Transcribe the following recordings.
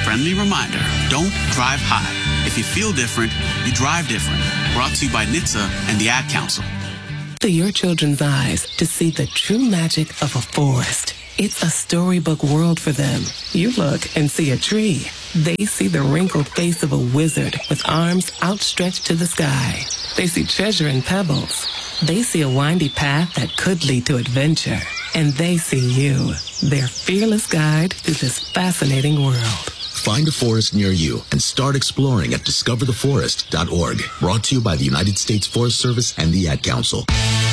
friendly reminder, don't drive high. If you feel different, you drive different. Brought to you by NHTSA and the Ad Council. To your children's eyes to see the true magic of a forest. It's a storybook world for them. You look and see a tree. They see the wrinkled face of a wizard with arms outstretched to the sky. They see treasure in pebbles. They see a windy path that could lead to adventure. And they see you, their fearless guide through this fascinating world. Find a forest near you and start exploring at discovertheforest.org. Brought to you by the United States Forest Service and the Ad Council.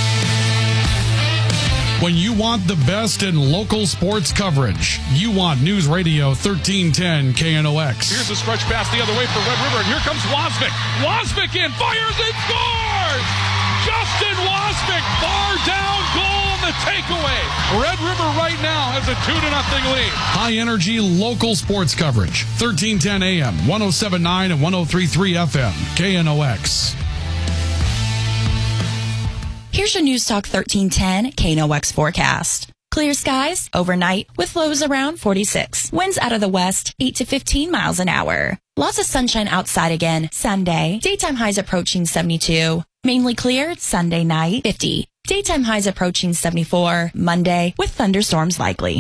When you want the best in local sports coverage, you want News Radio 1310 KNOX. Here's a stretch pass the other way for Red River, and here comes Wasvik. Wasvik in, fires and scores! Justin Wasvik, bar down goal on the takeaway. Red River right now has a 2-0 lead. High energy local sports coverage. 1310 AM, 107.9 and 103.3 FM, KNOX. Here's your News Talk 1310 KNOX forecast. Clear skies overnight with lows around 46. Winds out of the west 8 to 15 miles an hour. Lots of sunshine outside again Sunday. Daytime highs approaching 72. Mainly clear Sunday night 50. Daytime highs approaching 74. Monday with thunderstorms likely.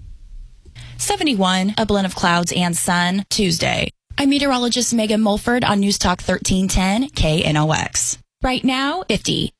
71, a blend of clouds and sun Tuesday. I'm meteorologist Megan Mulford on News Talk 1310 KNOX. Right now 50.